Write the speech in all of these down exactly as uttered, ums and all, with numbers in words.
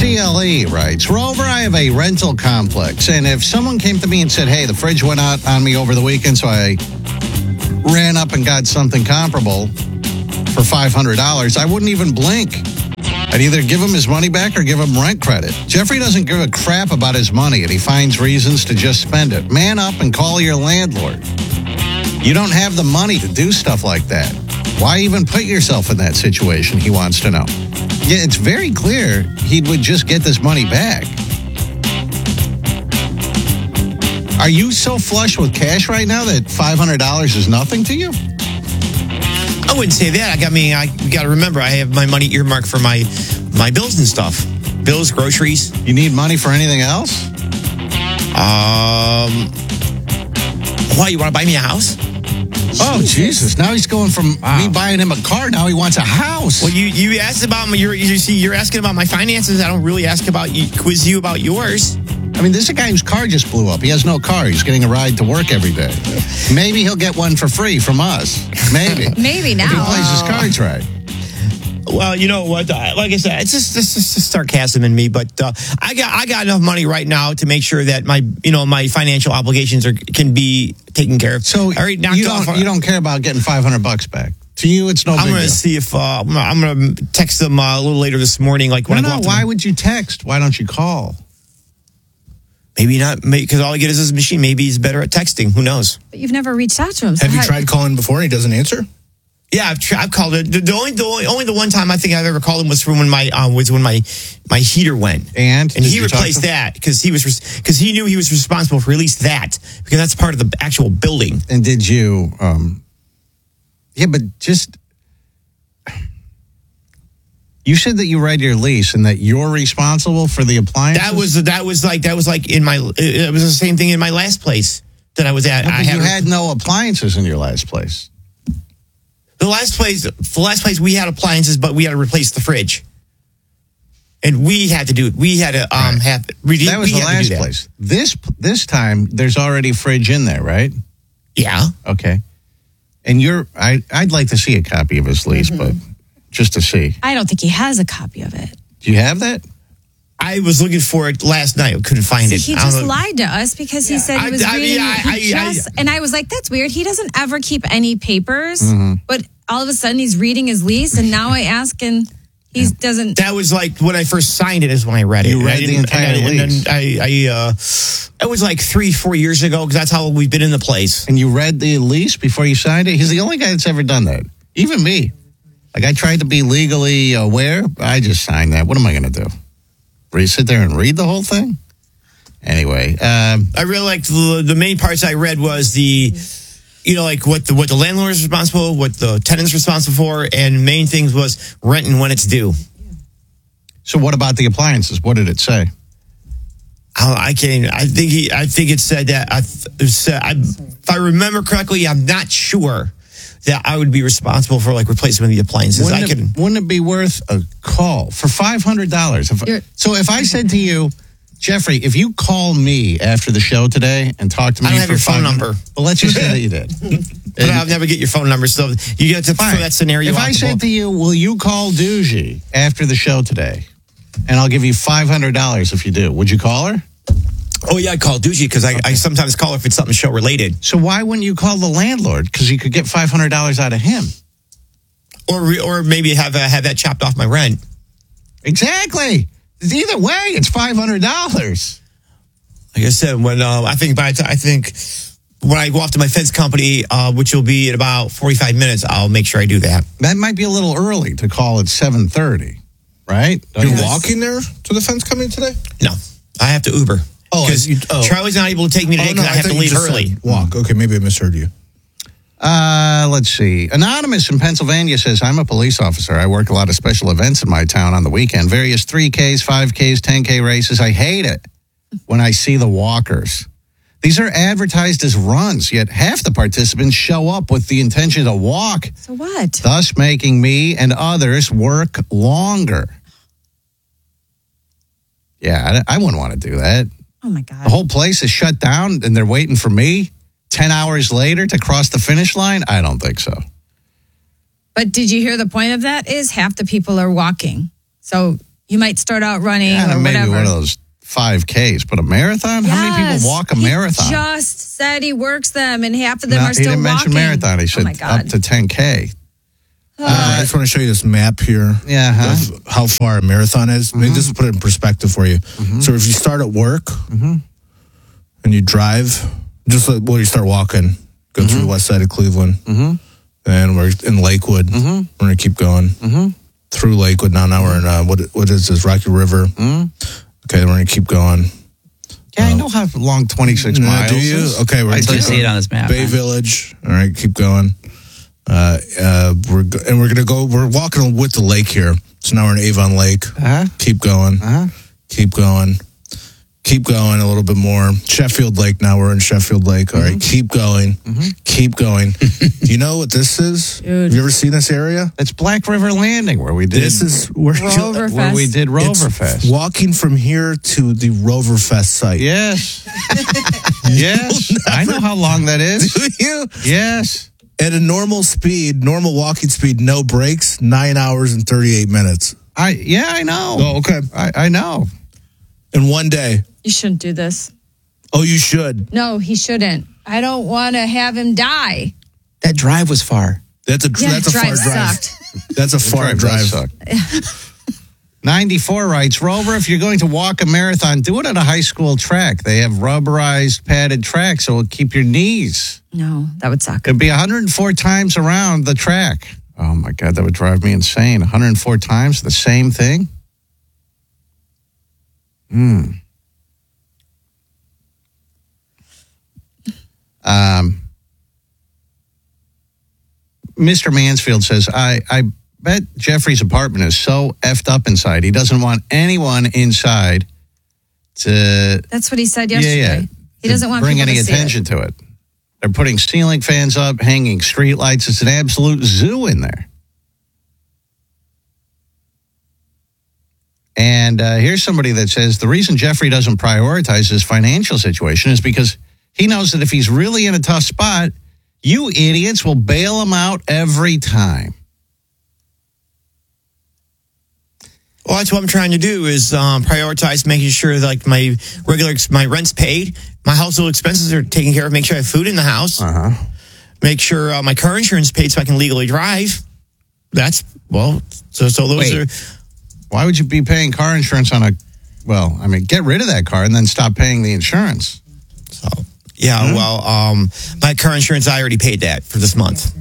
C L E writes, Rover, I have a rental complex, and if someone came to me and said, hey, the fridge went out on me over the weekend, so I ran up and got something comparable for five hundred dollars, I wouldn't even blink. I'd either give him his money back or give him rent credit. Jeffrey doesn't give a crap about his money, and he finds reasons to just spend it. Man up and call your landlord. You don't have the money to do stuff like that. Why even put yourself in that situation, he wants to know. Yeah, it's very clear he would just get this money back. Are you so flush with cash right now that five hundred dollars is nothing to you? I wouldn't say that. I got me. I got to remember, I have my money earmarked for my my bills and stuff. Bills, groceries. You need money for anything else? Um. Why, you want to buy me a house? Oh, Jesus. Now he's going from wow. me buying him a car. Now he wants a house. Well, you, you asked about my, you're, you see, you're asking about my finances. I don't really ask about you, quiz you about yours. I mean, this is a guy whose car just blew up. He has no car. He's getting a ride to work every day. Maybe he'll get one for free from us. Maybe. Maybe now. If he plays his cards right. Well, you know what? Uh, like I said, it's just, it's just sarcasm in me. But uh, I got I got enough money right now to make sure that my you know my financial obligations are can be taken care of. So right, you don't off. you don't care about getting five hundred bucks back. To you, it's no. I'm big going to deal. see if uh, I'm going to text them uh, a little later this morning. Like when no, I go no. out Why them. would you text? Why don't you call? Maybe not, because all I get is his machine. Maybe he's better at texting. Who knows? But you've never reached out to him. So Have you how- tried calling before and he doesn't answer? Yeah, I've, tried, I've called it. The, the only, the only, only the one time I think I've ever called him was from when my um, was when my my heater went, and and he replaced that because he was because he knew he was responsible for at least that because that's part of the actual building. And did you? Um, yeah, but just you said that you read your lease and that you're responsible for the appliances. That was that was like that was like in my it was the same thing in my last place that I was at. Well, I you had no appliances in your last place. The last place, the last place we had appliances, but we had to replace the fridge, and we had to do it. We had to um right. have. We, that was we the had last to do that. place. This this time, there's already a fridge in there, right? Yeah. Okay. And you're, I I'd like to see a copy of his lease, mm-hmm. but just to see. I don't think he has a copy of it. Do you have that? I was looking for it last night. I couldn't find See, it. he just lied to us because he yeah. said he was I, reading. I, I, he I, just, I, and I was like, "That's weird. He doesn't ever keep any papers." Mm-hmm. But all of a sudden, he's reading his lease, and now I ask, and he yeah. doesn't. That was like when I first signed it. Is when I read it. You read the entire and I, lease. And I, I, uh, it was like three, four years ago because that's how we've been in the place. And you read the lease before you signed it. He's the only guy that's ever done that. Even me. Like I tried to be legally aware. I just signed that. What am I going to do? You sit there and read the whole thing? Anyway. Um, I really liked the, the main parts I read was the, you know, like what the what the landlord is responsible, what the tenant's responsible for, and main things was rent and when it's due. So what about the appliances? What did it say? I, I can't. I think he. I think it said that. I, it said, I, if I remember correctly, I'm not sure that I would be responsible for like replacement of the appliances. Wouldn't, I could. It, wouldn't it be worth a call for five hundred dollars? So if I said to you, Jeffrey, if you call me after the show today and talk to me, I don't have for your phone number. Well, let's just say that you did. But I'll never get your phone number, so you get to for that scenario. If I said to you, will you call Doogie after the show today, and I'll give you five hundred dollars if you do, would you call her? Oh, yeah, I call Doogie because I, okay. I sometimes call her if it's something show related. So why wouldn't you call the landlord? Because you could get five hundred dollars out of him. Or or maybe have uh, have that chopped off my rent. Exactly. Either way, it's five hundred dollars. Like I said, when uh, I think by the time, I think when I go off to my fence company, uh, which will be in about forty-five minutes, I'll make sure I do that. That might be a little early to call at seven thirty, right? You're yes. walking there to the fence company today? No, I have to Uber. Oh, because oh. Charlie's not able to take me today because oh, no, I have I to leave early. Walk. Okay, maybe I misheard you. Uh, let's see. Anonymous in Pennsylvania says, I'm a police officer. I work a lot of special events in my town on the weekend. Various three Ks, five Ks, ten K races. I hate it when I see the walkers. These are advertised as runs, yet half the participants show up with the intention to walk. So what? Thus making me and others work longer. Yeah, I, I wouldn't want to do that. Oh, my God. The whole place is shut down and they're waiting for me ten hours later to cross the finish line? I don't think so. But did you hear the point of that is half the people are walking. So You might start out running Yeah, or maybe whatever. one of those five Ks, but a marathon? How many Yes. people walk a He marathon? just said he works them, and half of them No, are he still didn't mention walking. marathon. He oh said my God. up to ten K. Uh, I just want to show you this map here Yeah, huh? of how far a marathon is. Maybe this will put it in perspective for you. So if you start at work and you drive, just like, well, you start walking, go through the west side of Cleveland, and we're in Lakewood. We're going to keep going through Lakewood. Now, now we're in, uh, what, what is this, Rocky River? Okay, then we're going to keep going. Yeah, I know how long twenty-six Uh, miles do you? is. Okay, we're I gonna So you keep see it going. on this map. Bay huh? Village. All right, keep going. Uh, uh, we're go- and we're gonna go. We're walking with the lake here. So now we're in Avon Lake. Uh-huh. Keep going. Uh-huh. Keep going. Keep going a little bit more. Sheffield Lake. Now we're in Sheffield Lake. All right, keep going. Keep going. Do you know what this is? Dude. Have you ever seen this area? It's Black River Landing where we did This is where, Rover where we Fest. did it's Roverfest. walking from here to the Roverfest site. Yes. yes. I know how long that is. Do you? Yes. At a normal speed, normal walking speed, no breaks, nine hours and thirty-eight minutes. I yeah, I know. Oh, okay. I, I know. In one day. You shouldn't do this. Oh, you should. No, he shouldn't. I don't want to have him die. That drive was far. That's a Yeah, that's a far drive drive. sucked. That's a far Drive drive. does suck. ninety-four writes, Rover, if you're going to walk a marathon, do it at a high school track. They have rubberized, padded tracks, so it'll keep your knees. No, that would suck. It'd be one hundred four times around the track. Oh, my God, that would drive me insane. one hundred four times, the same thing? Hmm. Um, Mister Mansfield says, I, I bet Jeffrey's apartment is so effed up inside. He doesn't want anyone inside to That's what he said yeah, yesterday. yeah, He to doesn't want bring people any to see attention it. to it. They're putting ceiling fans up, hanging street lights. It's an absolute zoo in there. And uh, here's somebody that says the reason Jeffrey doesn't prioritize his financial situation is because he knows that if he's really in a tough spot, you idiots will bail him out every time. Well, that's what I'm trying to do is um, prioritize making sure that, like my regular, my rent's paid, my household expenses are taken care of, make sure I have food in the house, Uh-huh. make sure uh, my car insurance is paid so I can legally drive. That's, well, so so those Wait. are, Why would you be paying car insurance on a, well, I mean, get rid of that car and then stop paying the insurance. so, yeah, Mm-hmm. well, um, my car insurance, I already paid that for this month.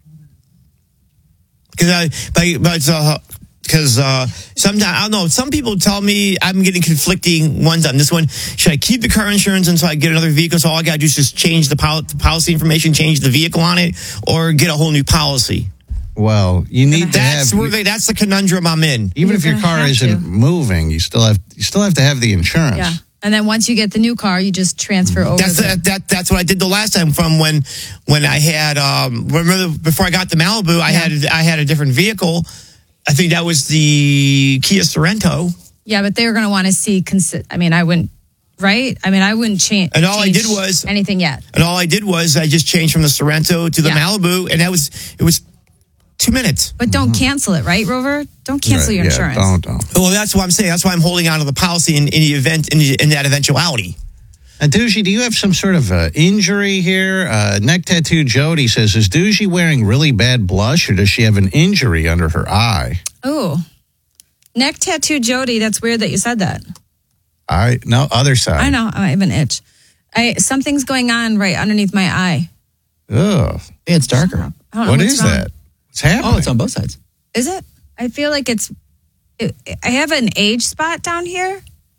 Because I, but, but, uh, Because uh, sometimes, I don't know, some people tell me I'm getting conflicting ones on this one. Should I keep the car insurance until I get another vehicle? So all I got to do is just change the, pol- the policy information, change the vehicle on it, or get a whole new policy? Well, you need to That's have, where they, that's the conundrum I'm in. even You're if your gonna car have isn't to. moving, you still have you still have to have the insurance. Yeah. And then once you get the new car, you just transfer over. That's the, that, that. That's what I did the last time. From when when I had um, remember before I got the Malibu, I Yeah. had I had a different vehicle. I think that was the Kia Sorento. yeah, but they were going to want to see. Consi- I mean, I wouldn't. Right? I mean, I wouldn't change. And all I change did was- anything yet. And all I did was I just changed from the Sorrento to the Yeah. Malibu, and that was it was two minutes. But don't cancel it, right, Rover? Don't cancel your Yeah, insurance. Don't, don't. Well, that's what I'm saying. That's why I'm holding on to the policy in, in the event in, the, in that eventuality. And Doogie, do you have some sort of uh, injury here? Uh, Neck Tattoo Jody says, is Doogie wearing really bad blush or does she have an injury under her eye? Oh, neck tattoo, Jody. That's weird that you said that. I No, other side. I know. I have an itch. I something's going on right underneath my eye. Ugh. Yeah, it's darker. I don't know What what's is wrong. that? What's happening? Oh, it's on both sides. Is it? I feel like it's. It, I have an age spot down here,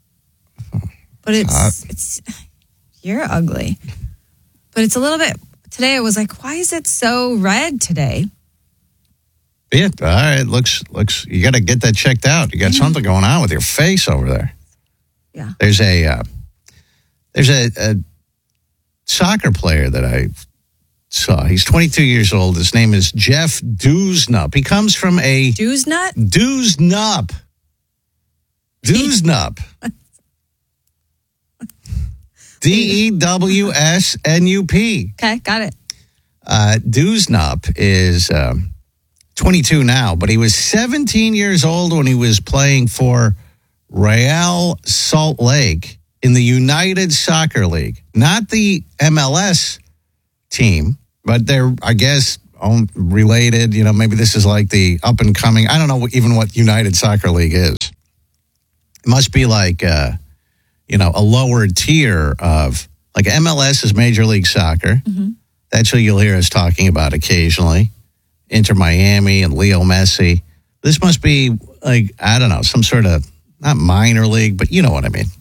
but it's hot. it's. You're ugly, but it's a little bit. Today I was like, why is it so red today? Yeah, all right. Looks, looks, you got to get that checked out. You got something going on with your face over there. Yeah. There's a, uh, there's a, a soccer player that I saw. He's twenty-two years old. His name is Jeff Dewsnup. He comes from a Dews nut. Dewsnup. Dewsnup. D E W S N U P. Okay, got it. Uh, Dewsnup is um, twenty-two now, but he was seventeen years old when he was playing for Real Salt Lake in the United Soccer League. Not the M L S team, but they're, I guess, related. You know, maybe this is like the up and coming. I don't know even what United Soccer League is. It must be like, uh, you know, a lower tier of, like M L S is Major League Soccer. Mm-hmm. That's what you'll hear us talking about occasionally. Inter Miami and Leo Messi. This must be like, I don't know, some sort of, not minor league, but you know what I mean.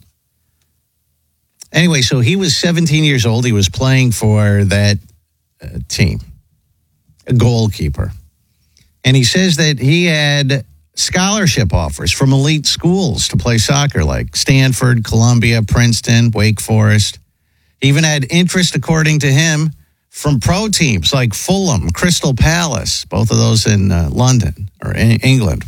Anyway, so he was seventeen years old. He was playing for that uh, team, a goalkeeper. And he says that he had scholarship offers from elite schools to play soccer, like Stanford, Columbia, Princeton, Wake Forest. He even had interest, according to him, from pro teams like Fulham, Crystal Palace, both of those in uh, London or in England,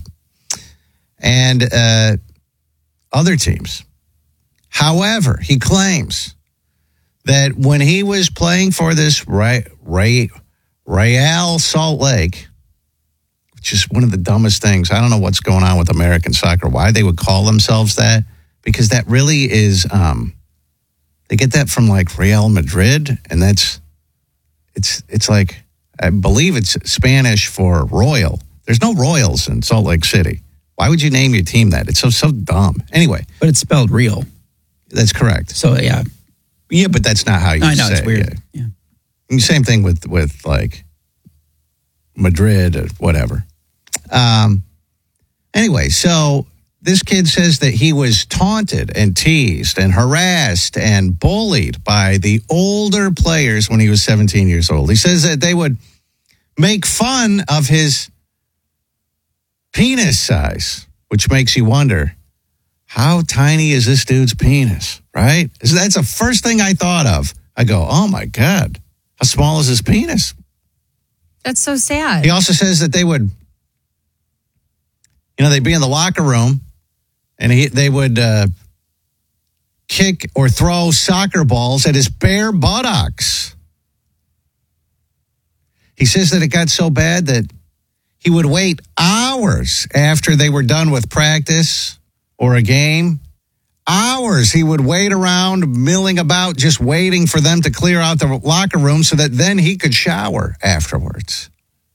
and uh, other teams. However, he claims that when he was playing for this Ray, Ray, Real Salt Lake, which is one of the dumbest things. I don't know what's going on with American soccer, why they would call themselves that, because that really is, um, they get that from like Real Madrid, and that's, it's it's like, I believe it's Spanish for royal. There's no royals in Salt Lake City. Why would you name your team that? It's so so dumb. Anyway. But it's spelled real. That's correct. So, yeah. Yeah, but that's not how you I know, say it's weird. it. Yeah. Yeah. Same thing with, with like Madrid or whatever. Um. Anyway, so this kid says that he was taunted and teased and harassed and bullied by the older players when he was seventeen years old. He says that they would make fun of his penis size, which makes you wonder, how tiny is this dude's penis, right? That's the first thing I thought of. I go, oh my God, how small is his penis? That's so sad. He also says that they would, you know, they'd be in the locker room and he, they would uh, kick or throw soccer balls at his bare buttocks. He says that it got so bad that he would wait hours after they were done with practice or a game. Hours he would wait around, milling about, just waiting for them to clear out the locker room so that then he could shower afterwards.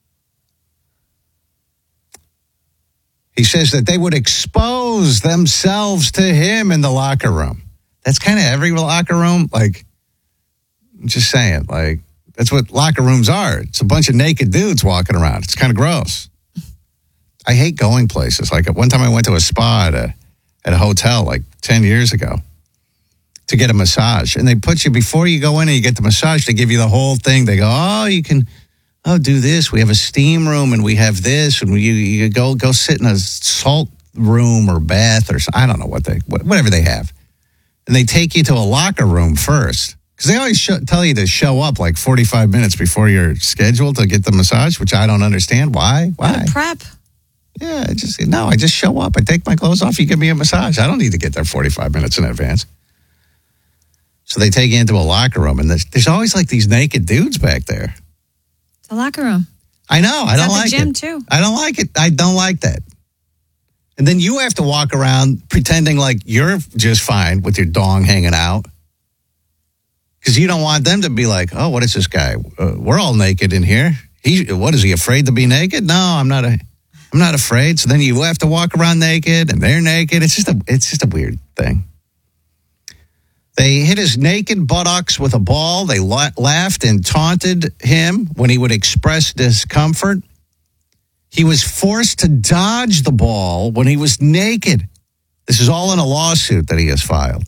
He says that they would expose themselves to him in the locker room. That's kind of every locker room. Like, I'm just saying, like, that's what locker rooms are. It's a bunch of naked dudes walking around. It's kind of gross. I hate going places. Like, at one time I went to a spa at a, at a hotel like ten years ago to get a massage. And they put you, before you go in and you get the massage, they give you the whole thing. They go, oh, you can... Oh, do this. We have a steam room and we have this, and you, you go go sit in a salt room or bath or I don't know what they whatever they have, and they take you to a locker room first because they always show, tell you to show up like forty-five minutes before you're scheduled to get the massage, which I don't understand why. Why prep? Yeah, I just no. I just show up. I take my clothes off. You give me a massage. I don't need to get there forty-five minutes in advance. So they take you into a locker room, and there's, there's always like these naked dudes back there. The locker room. I know. I it's don't at like the gym it. Too. I don't like it. I don't like that. And then you have to walk around pretending like you're just fine with your dong hanging out. Because you don't want them to be like, oh, what is this guy? Uh, we're all naked in here. He, what is he, afraid to be naked? No, I'm not a, I'm not afraid. So then you have to walk around naked and they're naked. It's just a, it's just a weird thing. They hit his naked buttocks with a ball. They la- laughed and taunted him when he would express discomfort. He was forced to dodge the ball when he was naked. This is all in a lawsuit that he has filed.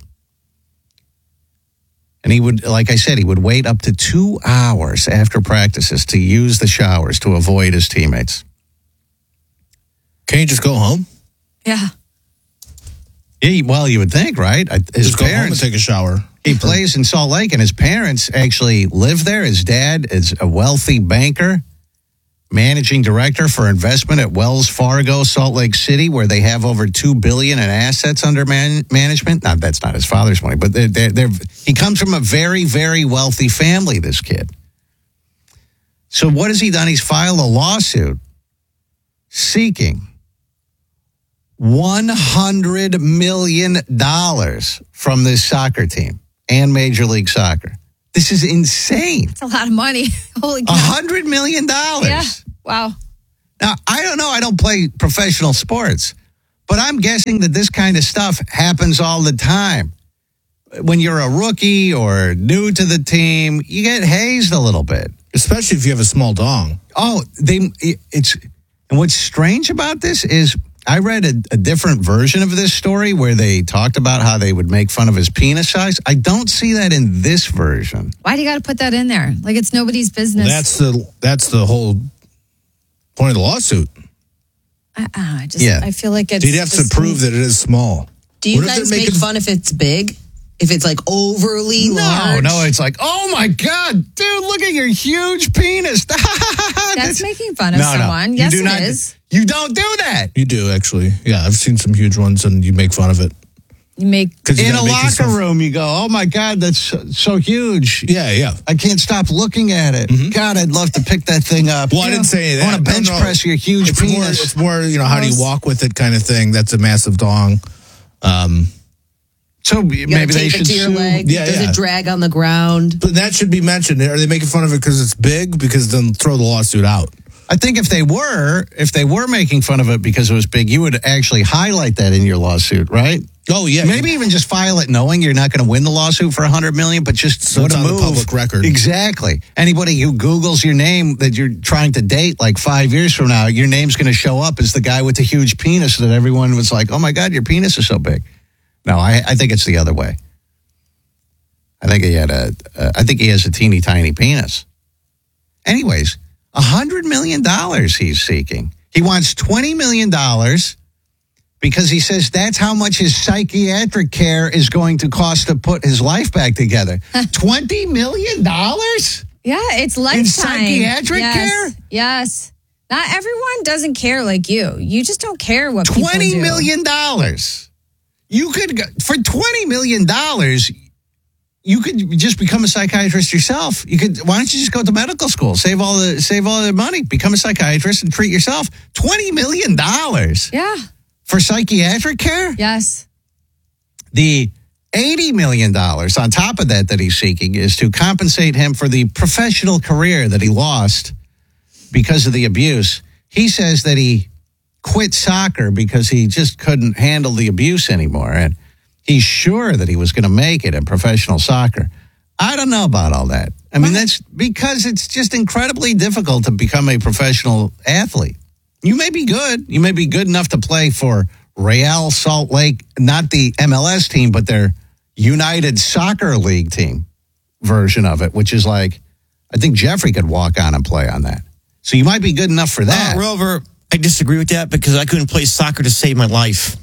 And he would, like I said, he would wait up to two hours after practices to use the showers to avoid his teammates. Can't you just go home? Yeah. Yeah, well, you would think, right? His just go parents, home and take a shower. He plays in Salt Lake, and his parents actually live there. His dad is a wealthy banker, managing director for investment at Wells Fargo, Salt Lake City, where they have over two billion dollars in assets under man- management. Now, that's not his father's money, but they're, they're, they're, he comes from a very, very wealthy family, this kid. So what has he done? He's filed a lawsuit seeking one hundred million dollars from this soccer team and Major League Soccer. This is insane. It's a lot of money. Holy cow. one hundred million dollars. Yeah. Wow. Now, I don't know. I don't play professional sports, but I'm guessing that this kind of stuff happens all the time. When you're a rookie or new to the team, you get hazed a little bit. Especially if you have a small dong. Oh, they it's and what's strange about this is I read a, a different version of this story where they talked about how they would make fun of his penis size. I don't see that in this version. Why do you got to put that in there? Like it's nobody's business. Well, that's the that's the whole point of the lawsuit. I, I just Yeah. I feel like it's You'd have to just- prove that it is small. Do you What if guys they're make making- fun if it's big? If it's like overly No, large? no, it's like, oh my God, dude, look at your huge penis. That's making fun of No, no, someone. you Yes, do it not- is. You don't do that. You do, actually. Yeah, I've seen some huge ones, and you make fun of it. You make 'Cause you In a gotta make locker yourself- room, you go, oh my God, that's so, so huge. Yeah, yeah. I can't stop looking at it. God, I'd love to pick that thing up. Well, I didn't say that. I want to No, bench no. press your huge It's penis. more, it's more, you know, how do you walk with it kind of thing. That's a massive dong. Um, so You gotta maybe they tape should it to your sue. leg. Yeah, Does yeah. it drag on the ground? but that should be mentioned. Are they making fun of it because it's big? Because then throw the lawsuit out. I think if they were, if they were making fun of it because it was big, you would actually highlight that in your lawsuit, right? Oh, yeah. Maybe even just file it knowing you're not going to win the lawsuit for a hundred million, but just So what it's a on the move. public record. Exactly. Anybody who Googles your name that you're trying to date like five years from now, your name's going to show up as the guy with the huge penis that everyone was like, oh my God, your penis is so big. No, I, I think it's the other way. I think he had a, uh, I think he has a teeny tiny penis. Anyways, a hundred million dollars he's seeking. He wants twenty million dollars because he says that's how much his psychiatric care is going to cost to put his life back together. twenty million dollars? Yeah, it's lifetime. psychiatric yes. care? Yes. Not everyone doesn't care like you. You just don't care what people Twenty do. million dollars. You could go, for twenty million dollars. You could just become a psychiatrist yourself. You could. Why don't you just go to medical school? Save all the save all the money. Become a psychiatrist and treat yourself. Twenty million dollars Yeah. for psychiatric care. Yes. The eighty million dollars on top of that that he's seeking is to compensate him for the professional career that he lost because of the abuse. He says that he quit soccer because he just couldn't handle the abuse anymore. And he's sure that he was going to make it in professional soccer. I don't know about all that. I mean, that's because it's just incredibly difficult to become a professional athlete. You may be good. You may be good enough to play for Real Salt Lake, not the M L S team, but their United Soccer League team version of it, which is like, I think Jeffrey could walk on and play on that. So you might be good enough for that. Uh, Rover, I disagree with that because I couldn't play soccer to save my life.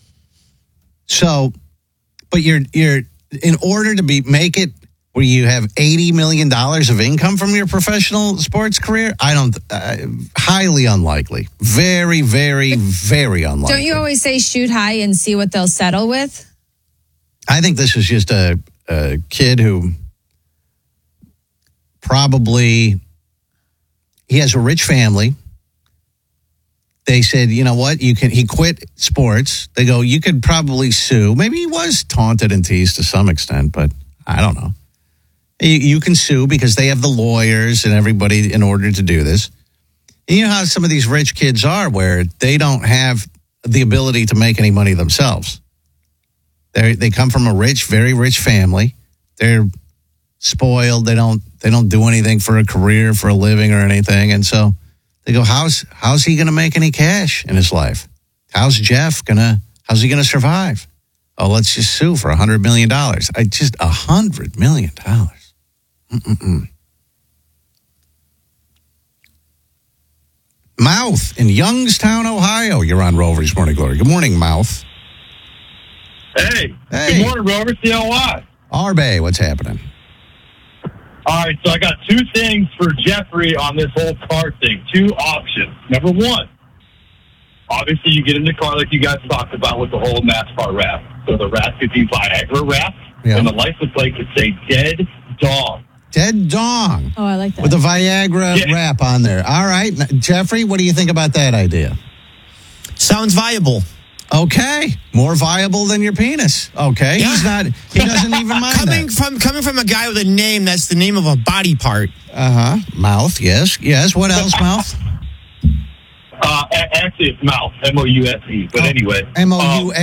So, but you're you're in order to be make it where you have eighty million dollars of income from your professional sports career. I don't uh, highly unlikely, very very very unlikely. Don't you always say shoot high and see what they'll settle with? I think this is just a, a kid who probably he has a rich family. They said, you know what, you can. He quit sports. They go, you could probably sue. Maybe he was taunted and teased to some extent, but I don't know. You, you can sue because they have the lawyers and everybody in order to do this. And you know how some of these rich kids are, where they don't have the ability to make any money themselves. They they come from a rich, very rich family. They're spoiled. They don't they don't do anything for a career, for a living, or anything, and so. They go, how's how's he going to make any cash in his life? How's Jeff gonna? How's he going to survive? Oh, let's just sue for a hundred million dollars. I just a hundred million dollars. Mouth in Youngstown, Ohio. You're on Rover's Morning Glory. Good morning, Mouth. Hey, Hey. good morning, Rover. C L Y. Arbe, what's happening? All right, so I got two things for Jeffrey on this whole car thing. Two options. Number one, obviously you get in the car like you guys talked about with the whole NASCAR wrap. So the wrap could be Viagra wrap, Yeah. and the license plate could say dead dog. Dead dong. Oh, I like that. With a Viagra Yeah. wrap on there. All right. N- Jeffrey, what do you think about that idea? Sounds viable. Okay. More viable than your penis. Okay. Yeah. He's not, he doesn't even mind Coming that. from coming from a guy with a name that's the name of a body part. Uh huh. Mouth. Yes. Yes. What else, mouth? Uh, a- actually, it's mouth. M O U S E. But anyway. M O U A.